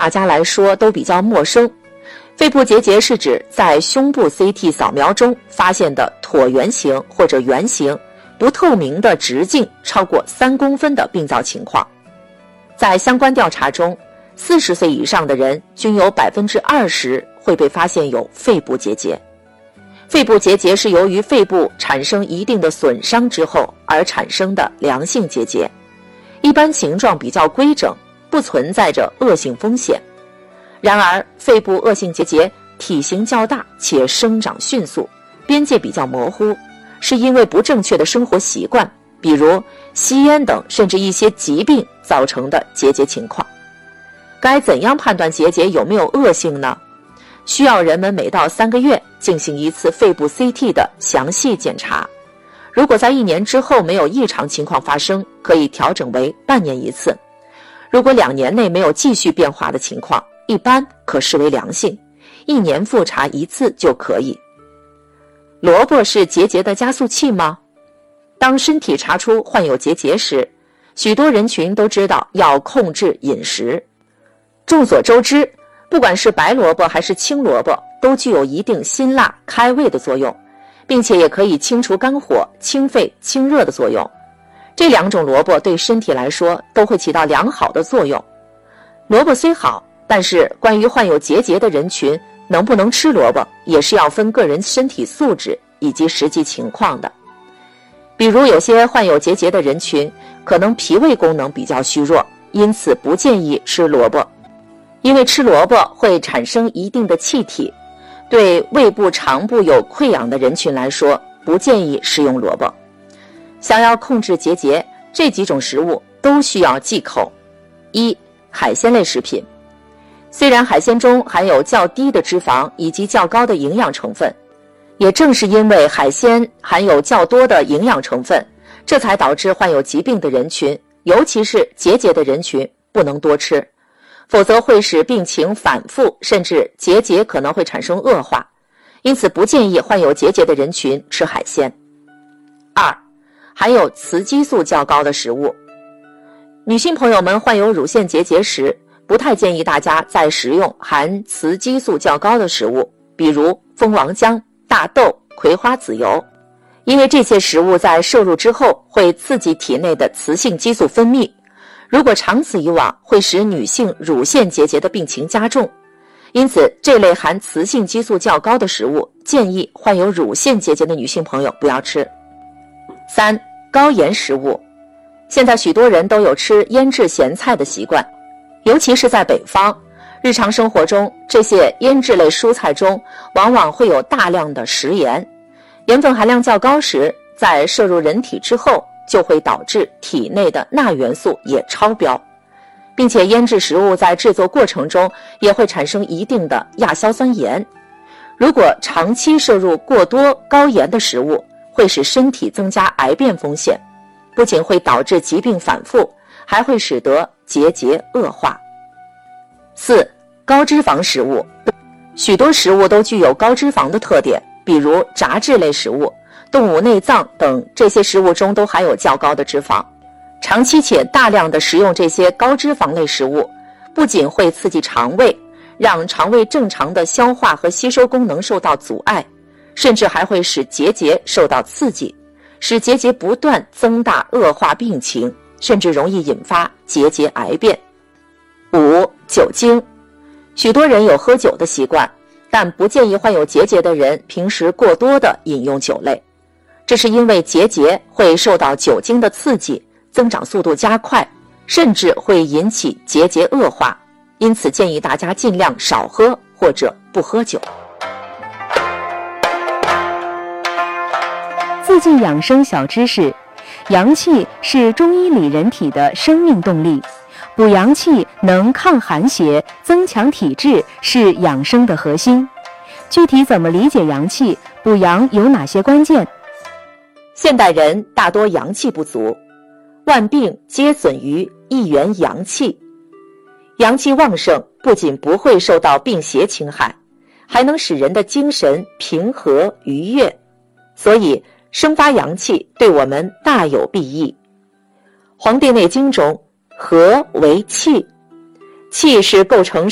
大家来说都比较陌生。肺部结节是指在胸部 CT 扫描中发现的椭圆形或者圆形、不透明的直径超过3公分的病灶情况。在相关调查中，40岁以上的人均有 20% 会被发现有肺部结节。肺部结节是由于肺部产生一定的损伤之后而产生的良性结节，一般形状比较规整，不存在着恶性风险。然而，肺部恶性结节体型较大且生长迅速，边界比较模糊，是因为不正确的生活习惯，比如吸烟等，甚至一些疾病造成的结节情况。该怎样判断结节有没有恶性呢？需要人们每到3个月进行一次肺部 CT 的详细检查。如果在1年之后没有异常情况发生，可以调整为半年一次。如果2年内没有继续变化的情况，一般可视为良性，1年复查一次就可以。萝卜是结节的加速器吗？当身体查出患有结节时，许多人群都知道要控制饮食。众所周知，不管是白萝卜还是青萝卜，都具有一定辛辣开胃的作用，并且也可以清除肝火、清肺清热的作用。这2种萝卜对身体来说都会起到良好的作用。萝卜虽好，但是关于患有结节的人群能不能吃萝卜，也是要分个人身体素质以及实际情况的。比如有些患有结节的人群可能脾胃功能比较虚弱，因此不建议吃萝卜，因为吃萝卜会产生一定的气体，对胃部、肠部有溃疡的人群来说，不建议食用萝卜。想要控制结节，这几种食物都需要忌口。1. 海鲜类食品。虽然海鲜中含有较低的脂肪以及较高的营养成分，也正是因为海鲜含有较多的营养成分，这才导致患有疾病的人群，尤其是结节的人群不能多吃，否则会使病情反复，甚至结节可能会产生恶化。因此不建议患有结节的人群吃海鲜。2. 含有雌激素较高的食物。女性朋友们患有乳腺结节时，不太建议大家再食用含雌激素较高的食物，比如蜂王浆、大豆、葵花籽油，因为这些食物在摄入之后会刺激体内的雌性激素分泌，如果长此以往，会使女性乳腺结节的病情加重。因此，这类含雌性激素较高的食物，建议患有乳腺结节的女性朋友不要吃。3. 高盐食物。现在许多人都有吃腌制咸菜的习惯，尤其是在北方，日常生活中这些腌制类蔬菜中往往会有大量的食盐，盐分含量较高时，在摄入人体之后，就会导致体内的钠元素也超标，并且腌制食物在制作过程中也会产生一定的亚硝酸盐。如果长期摄入过多高盐的食物，会使身体增加癌变风险，不仅会导致疾病反复，还会使得结节恶化。4. 高脂肪食物。许多食物都具有高脂肪的特点，比如炸制类食物、动物内脏等，这些食物中都含有较高的脂肪。长期且大量的食用这些高脂肪类食物，不仅会刺激肠胃，让肠胃正常的消化和吸收功能受到阻碍，甚至还会使结节受到刺激，使结节不断增大，恶化病情，甚至容易引发结节癌变。5. 酒精。许多人有喝酒的习惯，但不建议患有结节的人平时过多的饮用酒类，这是因为结节会受到酒精的刺激，增长速度加快，甚至会引起结节恶化，因此建议大家尽量少喝或者不喝酒。 自尽养生小知识：阳气是中医里人体的生命动力，补阳气能抗寒邪、增强体质，是养生的核心。具体怎么理解阳气，补阳有哪些关键？ 现代人大多阳气不足，万病皆损于一元阳气。阳气旺盛不仅不会受到病邪侵害，还能使人的精神平和愉悦，所以生发阳气对我们大有裨益。黄帝内经中，和为气，气是构成